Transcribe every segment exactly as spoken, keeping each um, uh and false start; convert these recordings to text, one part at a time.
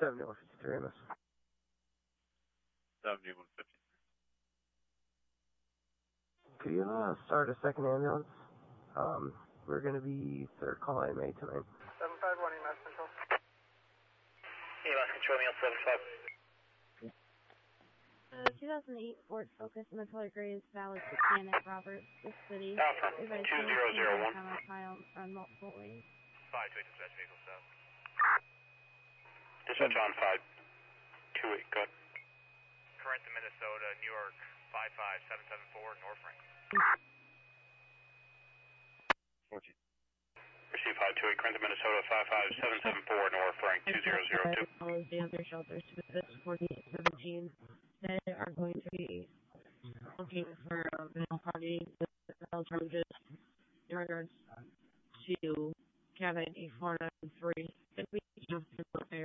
seventy-one fifty-three, miss. seventy-one fifty-three. Could you uh, start a second ambulance? Um, we're going to be third call I M A tonight. seven five one, E M S control. E M S control, me on seven five. Uh, two thousand eight Ford Focus in the color gray is valid to Janet Roberts, this city. Alpha, two zero zero one. On file on multiple ways. five two eight, dispatch vehicle south. Dispatch on five two eight, go ahead. Current to Minnesota, New York, five five seven seven four, North Franklin. fourteen. Receive five two eight, current to Minnesota, five five seven seven four, North Frank, two zero zero two. All of the other shelters to this forty-eight seventeen that are going to be looking for a bail party with bail charges in regards to cat I D four nine three. Did we have to prepare?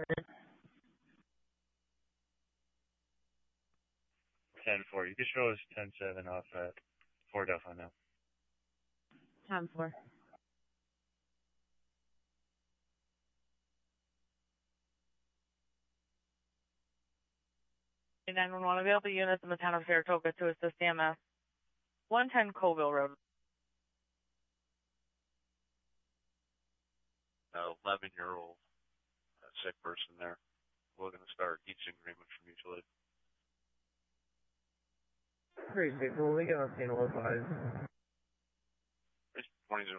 ten four. You can show us ten seven off at four Delphi now. Time four. nine one one available units in the town of Saratoga to assist E M S. one ten Colville Road. eleven-year-old uh, sick person there. We're going to start each agreement from each lead. Great, people. We got a panel of five. twenty zero.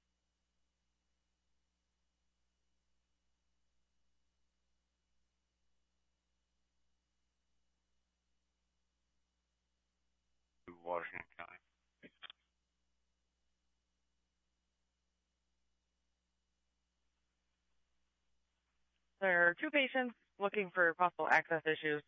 Washington County. There are two patients looking for possible access issues